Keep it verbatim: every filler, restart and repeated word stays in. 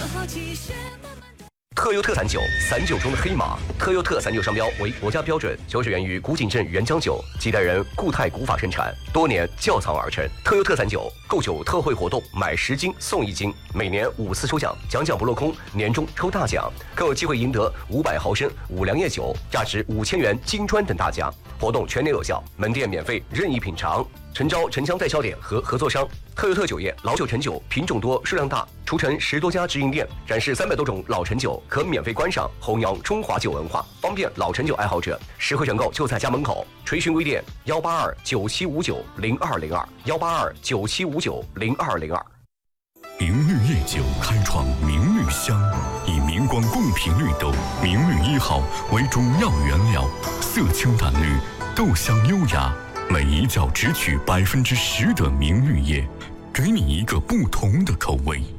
特优特散酒，散酒中的黑马。特优特散酒商标为国家标准，酒水源于古井镇原浆酒，几代人固态古法生产，多年窖藏而成。特优特散酒购酒特惠活动，买十斤送一斤，每年五次抽奖，奖奖不落空，年终抽大奖，更有机会赢得五百毫升五粮液酒，价值五千元金砖等大奖。活动全年有效，门店免费任意品尝。诚招城乡代销点和合作商。特优特酒业老酒陈酒品种多数量大，除陈十多家直营店，展示三百多种老陈酒，可免费观赏，弘扬中华酒文化，方便老陈酒爱好者。实惠选购就在家门口。垂询微店幺八二九七五九零二零二幺八二九七五九零二零二。 明绿夜酒开创明绿香，以明光贡品绿豆明绿一号为主要原料，色清淡绿，豆香优雅。每一窖只取百分之十的明绿叶，给你一个不同的口味。